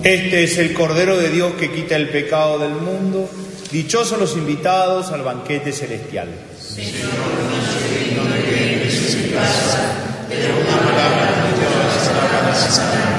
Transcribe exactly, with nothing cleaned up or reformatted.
Este es el Cordero de Dios que quita el pecado del mundo. Dichosos los invitados al banquete celestial. Señor, no soy digno de que entres en mi casa, pero una palabra tuya bastará para sanarme.